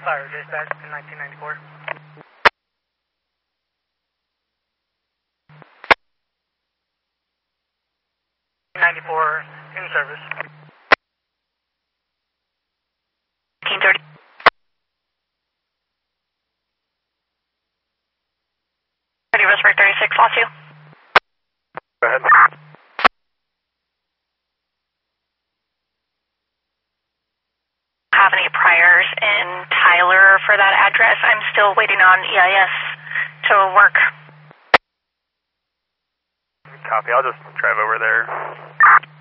Fire dispatch in 1994. 94 in service. 1830. Roseburg 36, lost you. Go ahead. Have any priors in Tyler for that address? I'm still waiting on EIS to work. Copy, I'll just drive over there.